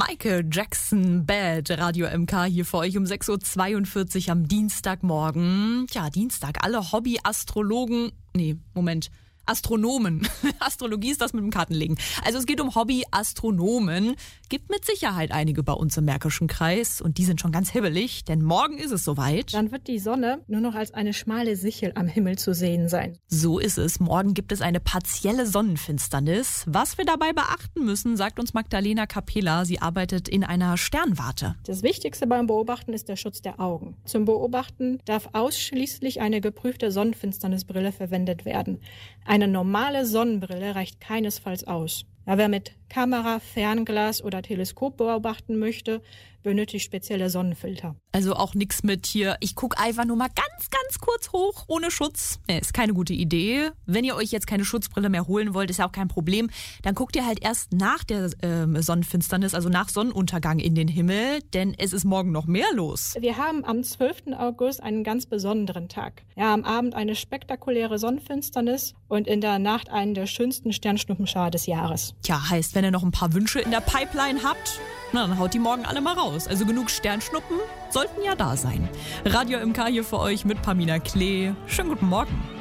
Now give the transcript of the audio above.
Michael Jackson Bad, Radio MK hier für euch um 6.42 Uhr am Dienstagmorgen. Ja, Dienstag, alle Hobby-Astronomen. Astrologie ist das mit dem Kartenlegen. Also es geht um Hobby-Astronomen. Gibt mit Sicherheit einige bei uns im Märkischen Kreis und die sind schon ganz hibbelig, denn morgen ist es soweit. Dann wird die Sonne nur noch als eine schmale Sichel am Himmel zu sehen sein. So ist es. Morgen gibt es eine partielle Sonnenfinsternis. Was wir dabei beachten müssen, sagt uns Magdalena Capella. Sie arbeitet in einer Sternwarte. Das Wichtigste beim Beobachten ist der Schutz der Augen. Zum Beobachten darf ausschließlich eine geprüfte Sonnenfinsternisbrille verwendet werden. Eine normale Sonnenbrille reicht keinesfalls aus. Ja, wer mit Kamera, Fernglas oder Teleskop beobachten möchte, benötigt spezielle Sonnenfilter. Also auch nichts mit hier, ich gucke einfach nur mal ganz kurz hoch, ohne Schutz. Ist keine gute Idee. Wenn ihr euch jetzt keine Schutzbrille mehr holen wollt, ist ja auch kein Problem. Dann guckt ihr halt erst nach der Sonnenfinsternis, also nach Sonnenuntergang in den Himmel, denn es ist morgen noch mehr los. Wir haben am 12. August einen ganz besonderen Tag. Ja, am Abend eine spektakuläre Sonnenfinsternis und in der Nacht einen der schönsten Sternschnuppenschauer des Jahres. Tja, heißt, wenn ihr noch ein paar Wünsche in der Pipeline habt, na, dann haut die morgen alle mal raus. Also genug Sternschnuppen sollten ja da sein. Radio MK hier für euch mit Pamina Klee. Schönen guten Morgen.